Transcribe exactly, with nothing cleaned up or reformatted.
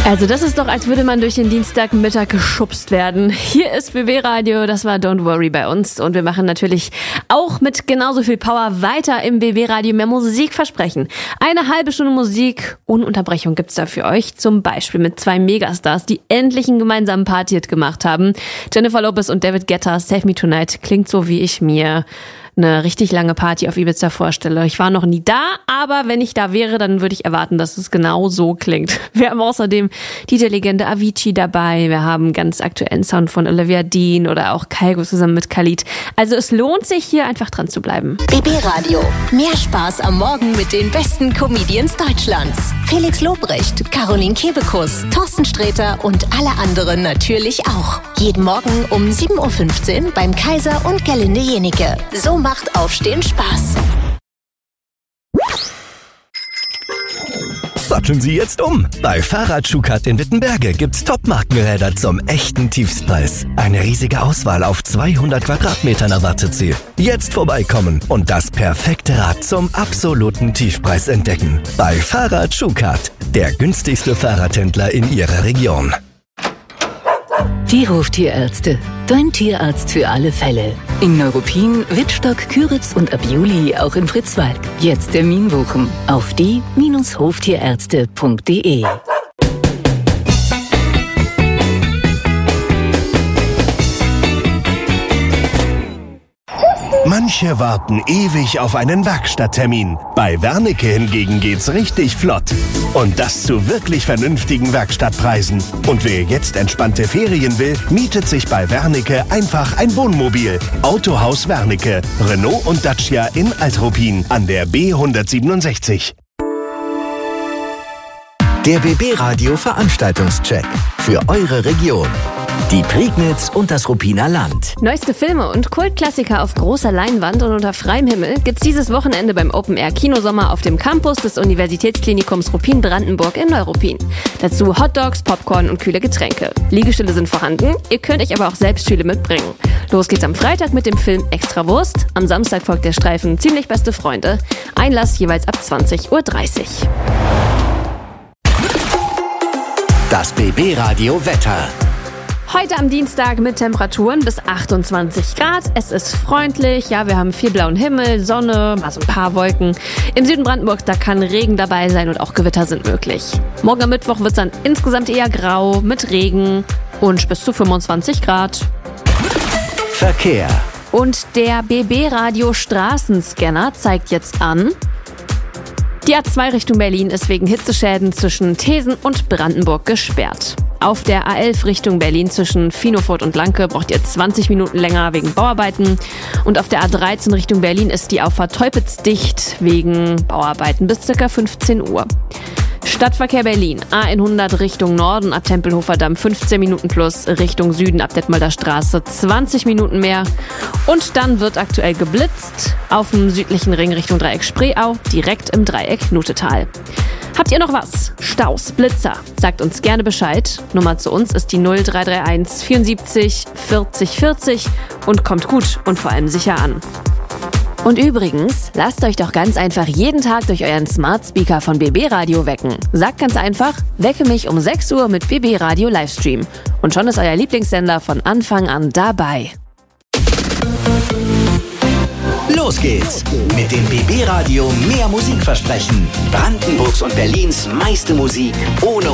Also das ist doch, als würde man durch den Dienstagmittag geschubst werden. Hier ist B B Radio, das war Don't Worry bei uns. Und wir machen natürlich auch mit genauso viel Power weiter im B B Radio. Mehr Musik versprechen. Eine halbe Stunde Musik ohne Unterbrechung gibt's da für euch. Zum Beispiel mit zwei Megastars, die endlich einen gemeinsamen Party-Hit gemacht haben. Jennifer Lopez und David Guetta, Save Me Tonight. Klingt so, wie ich mir eine richtig lange Party auf Ibiza vorstelle. Ich war noch nie da, aber wenn ich da wäre, dann würde ich erwarten, dass es genau so klingt. Wir haben außerdem D J-Legende Avicii dabei. Wir haben ganz aktuellen Sound von Olivia Dean oder auch Kygo zusammen mit Khalid. Also es lohnt sich, hier einfach dran zu bleiben. B B Radio. Mehr Spaß am Morgen mit den besten Comedians Deutschlands. Felix Lobrecht, Caroline Kebekus, Thorsten Sträter und alle anderen natürlich auch. Jeden Morgen um sieben Uhr fünfzehn beim Kaiser und Gerlinde Jenike. So macht Aufstehen Spaß. Satteln Sie jetzt um. Bei Fahrrad-Schukat in Wittenberge gibt's Top-Markenräder zum echten Tiefstpreis. Eine riesige Auswahl auf zweihundert Quadratmetern erwartet Sie. Jetzt vorbeikommen und das perfekte Rad zum absoluten Tiefpreis entdecken. Bei Fahrrad-Schukat, der günstigste Fahrradhändler in Ihrer Region. Die Hoftierärzte. Dein Tierarzt für alle Fälle. In Neuruppin, Wittstock, Küritz und ab Juli auch in Fritzwalk. Jetzt Termin buchen auf die Bindestrich hoftierärzte punkt de. Manche warten ewig auf einen Werkstatttermin. Bei Wernicke hingegen geht's richtig flott. Und das zu wirklich vernünftigen Werkstattpreisen. Und wer jetzt entspannte Ferien will, mietet sich bei Wernicke einfach ein Wohnmobil. Autohaus Wernicke, Renault und Dacia in Altruppin an der B hundertsiebenundsechzig. Der B B Radio Veranstaltungscheck für eure Region. Die Prignitz und das Ruppiner Land. Neueste Filme und Kultklassiker auf großer Leinwand und unter freiem Himmel gibt's dieses Wochenende beim Open Air Kinosommer auf dem Campus des Universitätsklinikums Ruppin-Brandenburg in Neuruppin. Dazu Hotdogs, Popcorn und kühle Getränke. Liegestühle sind vorhanden, ihr könnt euch aber auch selbst Stühle mitbringen. Los geht's am Freitag mit dem Film Extrawurst. Am Samstag folgt der Streifen Ziemlich beste Freunde. Einlass jeweils ab zwanzig Uhr dreißig. Das B B Radio Wetter. Heute am Dienstag mit Temperaturen bis achtundzwanzig Grad. Es ist freundlich, ja, wir haben viel blauen Himmel, Sonne, mal so ein paar Wolken. Im Süden Brandenburgs, da kann Regen dabei sein und auch Gewitter sind möglich. Morgen am Mittwoch wird es dann insgesamt eher grau mit Regen und bis zu fünfundzwanzig Grad. Verkehr. Und der B B Radio Straßenscanner zeigt jetzt an: Die A zwei Richtung Berlin ist wegen Hitzeschäden zwischen Thesen und Brandenburg gesperrt. Auf der A elf Richtung Berlin zwischen Finofurt und Lanke braucht ihr zwanzig Minuten länger wegen Bauarbeiten. Und auf der A dreizehn Richtung Berlin ist die Auffahrt Teupitz dicht wegen Bauarbeiten bis ca. fünfzehn Uhr. Stadtverkehr Berlin, A hundert Richtung Norden ab Tempelhofer Damm fünfzehn Minuten plus, Richtung Süden ab Detmolder Straße zwanzig Minuten mehr. Und dann wird aktuell geblitzt auf dem südlichen Ring Richtung Dreieck Spreeau, direkt im Dreieck Nutetal. Habt ihr noch was? Staus, Blitzer? Sagt uns gerne Bescheid. Nummer zu uns ist die null drei drei eins vierundsiebzig vierzig vierzig und kommt gut und vor allem sicher an. Und übrigens, lasst euch doch ganz einfach jeden Tag durch euren Smart Speaker von B B Radio wecken. Sagt ganz einfach, wecke mich um sechs Uhr mit B B Radio Livestream. Und schon ist euer Lieblingssender von Anfang an dabei. Los geht's mit dem B B Radio Mehr Musik versprechen. Brandenburgs und Berlins meiste Musik ohne